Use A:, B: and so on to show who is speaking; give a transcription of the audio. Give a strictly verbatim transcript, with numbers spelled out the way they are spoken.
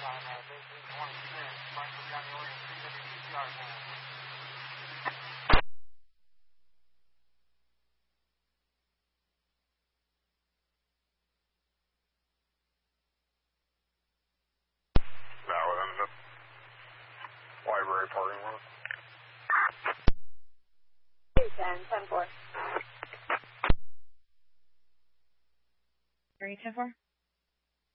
A: Now it ended up library parking lot.
B: ten, ten four.
C: Three, ten four.